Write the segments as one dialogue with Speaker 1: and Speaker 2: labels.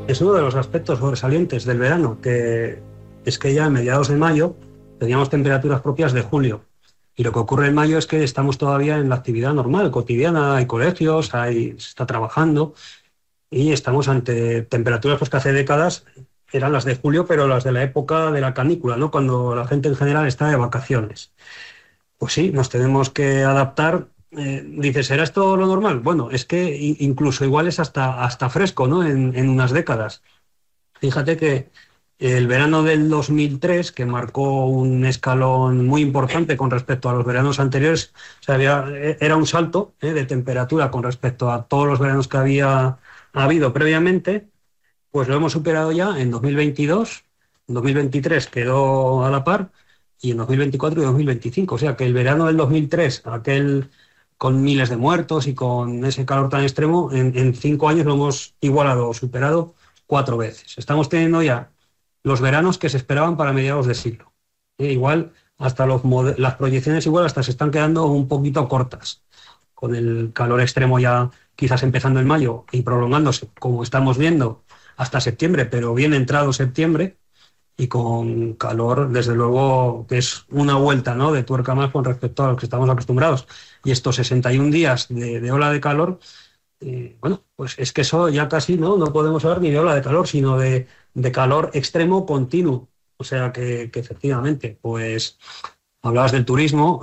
Speaker 1: Es uno de los aspectos sobresalientes del verano, que es que ya a mediados de mayo teníamos temperaturas propias de julio. Y lo que ocurre en mayo es que estamos todavía en la actividad normal, cotidiana, hay colegios, se está trabajando y estamos ante temperaturas pues, que hace décadas eran las de julio, pero las de la época de la canícula, ¿no? Cuando la gente en general está de vacaciones. Pues sí, nos tenemos que adaptar. Dices, ¿será esto lo normal? Bueno, es que incluso igual es hasta fresco, ¿no? En unas décadas. Fíjate que el verano del 2003, que marcó un escalón muy importante con respecto a los veranos anteriores, o sea, era un salto de temperatura con respecto a todos los veranos que había habido previamente, pues lo hemos superado ya en 2022, en 2023 quedó a la par y en 2024 y 2025. O sea que el verano del 2003, aquel con miles de muertos y con ese calor tan extremo, en 5 años lo hemos igualado o superado 4 veces. Estamos teniendo ya los veranos que se esperaban para mediados de siglo. Igual hasta las proyecciones igual hasta se están quedando un poquito cortas, con el calor extremo ya quizás empezando en mayo y prolongándose, como estamos viendo, hasta septiembre, pero bien entrado septiembre, y con calor, desde luego, que es una vuelta, ¿no?, de tuerca más con respecto a lo que estamos acostumbrados. Y estos 61 días de ola de calor, bueno, pues es que eso ya casi no podemos hablar ni de ola de calor, sino de calor extremo continuo. O sea que efectivamente, pues hablabas del turismo,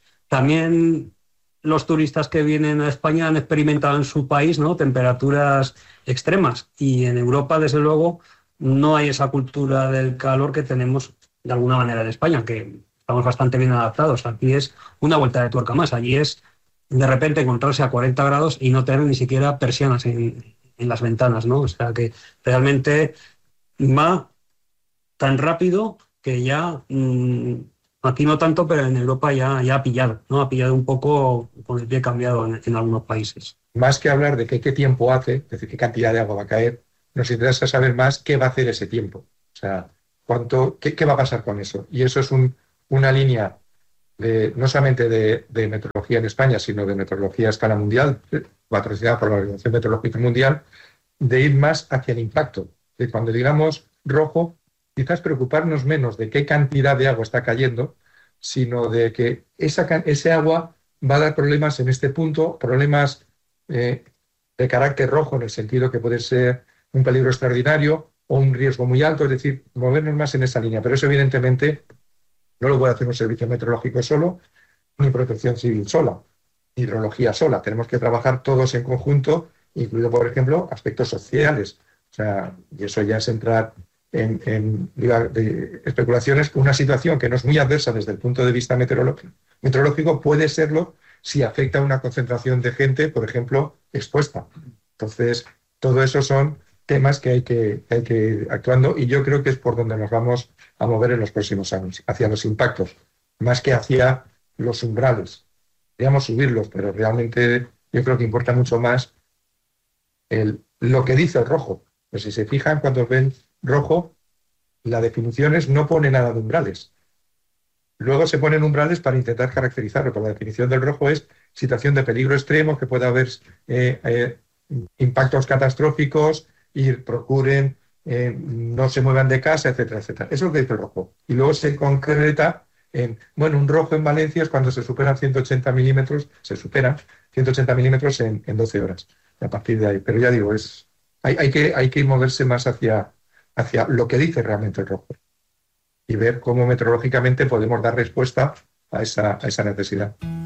Speaker 1: también los turistas que vienen a España han experimentado en su país, ¿no?, temperaturas extremas, y en Europa, desde luego, no hay esa cultura del calor que tenemos de alguna manera en España, que estamos bastante bien adaptados. Aquí es una vuelta de tuerca más, allí es de repente encontrarse a 40 grados y no tener ni siquiera persianas en las ventanas, ¿no? O sea que realmente va tan rápido que ya aquí no tanto, pero en Europa ya ha pillado, ¿no? Ha pillado un poco con el pie cambiado en algunos países.
Speaker 2: Más que hablar de qué tiempo hace, es decir, qué cantidad de agua va a caer, nos interesa saber más qué va a hacer ese tiempo. O sea, qué va a pasar con eso. Y eso es una línea no solamente de meteorología en España, sino de meteorología a escala mundial, patrocinada por la Organización Meteorológica Mundial, de ir más hacia el impacto. De cuando digamos rojo, quizás preocuparnos menos de qué cantidad de agua está cayendo, sino de que ese agua va a dar problemas en este punto, problemas de carácter rojo, en el sentido que puede ser un peligro extraordinario o un riesgo muy alto, es decir, movernos más en esa línea. Pero eso, evidentemente, no lo puede hacer un servicio meteorológico solo, ni protección civil sola, ni hidrología sola. Tenemos que trabajar todos en conjunto, incluido, por ejemplo, aspectos sociales. O sea, y eso ya es entrar en especulaciones. Una situación que no es muy adversa desde el punto de vista meteorológico puede serlo si afecta a una concentración de gente, por ejemplo, expuesta. Entonces, todo eso son temas que hay que ir actuando, y yo creo que es por donde nos vamos a mover en los próximos años, hacia los impactos, más que hacia los umbrales. Podríamos subirlos, pero realmente yo creo que importa mucho más lo que dice el rojo. Pues si se fijan, cuando ven rojo, la definición es no pone nada de umbrales. Luego se ponen umbrales para intentar caracterizarlo, pero la definición del rojo es situación de peligro extremo, que pueda haber impactos catastróficos, y procuren no se muevan de casa, etcétera, etcétera. Eso es lo que dice el rojo. Y luego se concreta un rojo en Valencia es cuando se superan 180 milímetros, en 12 horas. Y a partir de ahí. Pero ya digo, hay que moverse más hacia lo que dice realmente el rojo y ver cómo meteorológicamente podemos dar respuesta a esa necesidad.